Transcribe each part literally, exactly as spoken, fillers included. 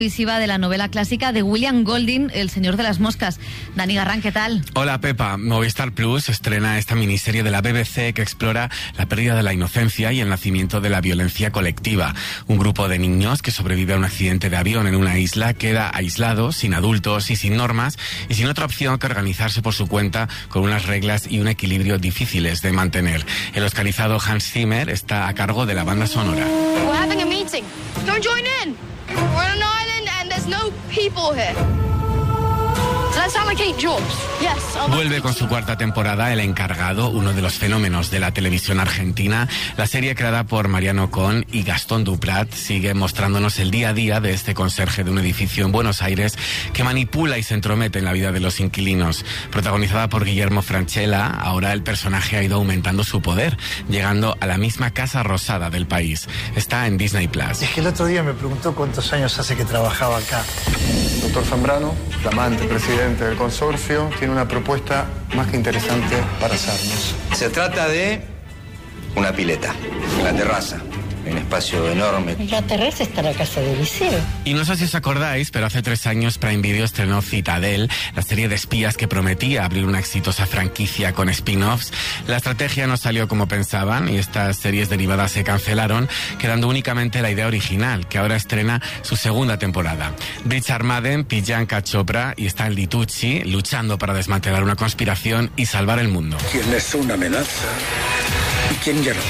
Visiva de la novela clásica de William Golding, El Señor de las Moscas. Dani Garrán, ¿qué tal? Hola, Pepa. Movistar Plus estrena esta miniserie de la B B C que explora la pérdida de la inocencia y el nacimiento de la violencia colectiva. Un grupo de niños que sobrevive a un accidente de avión en una isla queda aislado, sin adultos y sin normas, y sin otra opción que organizarse por su cuenta con unas reglas y un equilibrio difíciles de mantener. El oscarizado Hans Zimmer está a cargo de la banda sonora. We're having a meeting. Don't join in. We're on an island and there's no people here. Does that sound like Saint George? Yes. Vuelve con su cuarta temporada El Encargado, uno de los fenómenos de la televisión argentina. La serie, creada por Mariano Con y Gastón Duprat, sigue mostrándonos el día a día de este conserje de un edificio en Buenos Aires que manipula y se entromete en la vida de los inquilinos. Protagonizada por Guillermo Francella, ahora el personaje ha ido aumentando su poder, llegando a la misma Casa Rosada del país. Está en Disney Plus. Es que el otro día me preguntó cuántos años hace que trabajaba acá. Doctor Zambrano, flamante presidente del consorcio, tiene una propuesta más que interesante para hacernos. Se trata de una pileta en la terraza, un espacio enorme. La terraza está en la casa del liceo. Y no sé si os acordáis, pero hace tres años Prime Video estrenó Citadel, la serie de espías que prometía abrir una exitosa franquicia con spin-offs. La estrategia no salió como pensaban y estas series derivadas se cancelaron, quedando únicamente la idea original, que ahora estrena su segunda temporada. Richard Madden, Priyanka Chopra y Stanley Tucci luchando para desmantelar una conspiración y salvar el mundo. ¿Quién es una amenaza y quién ya no?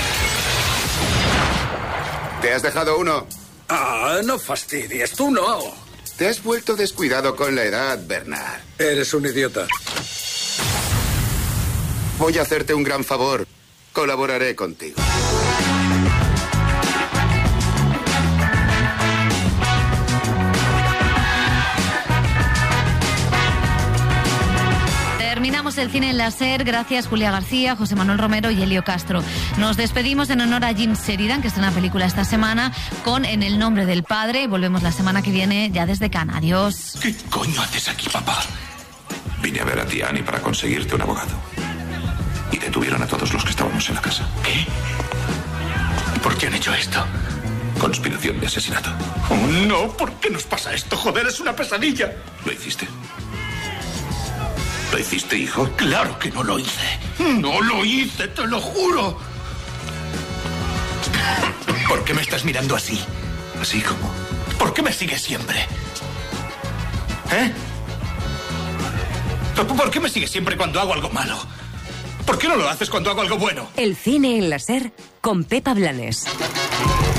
¿Te has dejado uno? Ah, no fastidies, tú no. Te has vuelto descuidado con la edad, Bernard. Eres un idiota. Voy a hacerte un gran favor. Colaboraré contigo. Terminamos el cine en la SER. Gracias Julia García, José Manuel Romero y Elio Castro. Nos despedimos en honor a Jim Sheridan, que estrena película esta semana, con En el nombre del padre. Volvemos la semana que viene ya desde Cannes. Adiós. ¿Qué coño haces aquí, papá? Vine a ver a tía Annie para conseguirte un abogado. Y detuvieron a todos los que estábamos en la casa. ¿Qué? ¿Por qué han hecho esto? Conspiración de asesinato. Oh, no, ¿por qué nos pasa esto? Joder, es una pesadilla. ¿Lo hiciste? ¿Lo hiciste, hijo? Claro que no lo hice. No lo hice, te lo juro. ¿Por qué me estás mirando así? ¿Así como? ¿Por qué me sigues siempre? ¿Eh? ¿Por qué me sigues siempre cuando hago algo malo? ¿Por qué no lo haces cuando hago algo bueno? El cine en la SER con Pepa Blanes.